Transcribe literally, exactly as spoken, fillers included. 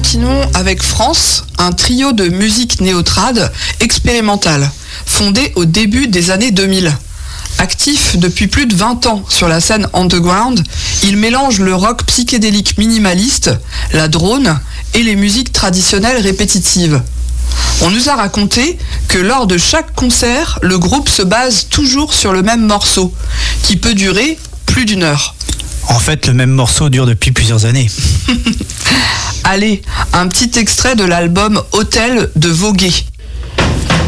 continuons avec France, un trio de musique néo-trad expérimentale, fondé au début des années deux mille. Actif depuis plus de vingt ans sur la scène underground, il mélange le rock psychédélique minimaliste, la drone et les musiques traditionnelles répétitives. On nous a raconté que lors de chaque concert, le groupe se base toujours sur le même morceau, qui peut durer plus d'une heure. En fait, le même morceau dure depuis plusieurs années. Allez, un petit extrait de l'album Hôtel de Voguet,